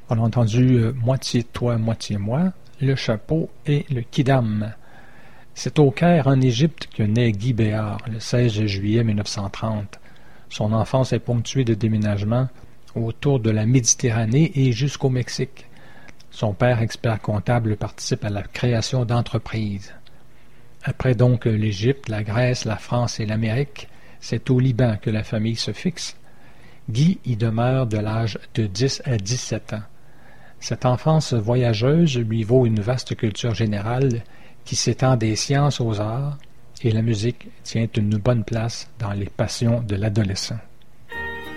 On a entendu Moitié toi, moitié moi, Le Chapeau et le Kidam. C'est au Caire, en Égypte, que naît Guy Béard, le 16 juillet 1930. Son enfance est ponctuée de déménagements autour de la Méditerranée et jusqu'au Mexique. Son père, expert comptable, participe à la création d'entreprises. Après donc l'Égypte, la Grèce, la France et l'Amérique, c'est au Liban que la famille se fixe. Guy y demeure de l'âge de 10 à 17 ans. Cette enfance voyageuse lui vaut une vaste culture générale qui s'étend des sciences aux arts, et la musique tient une bonne place dans les passions de l'adolescent.